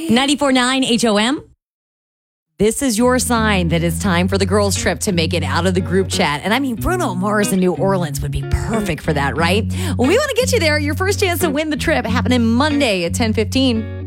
94.9 HOM. This is your sign that it's time for the girls' trip to make it out of the group chat. And I mean, Bruno Mars in New Orleans would be perfect for that, right? Well, we want to get you there. Your first chance to win the trip happening Monday at 10:15.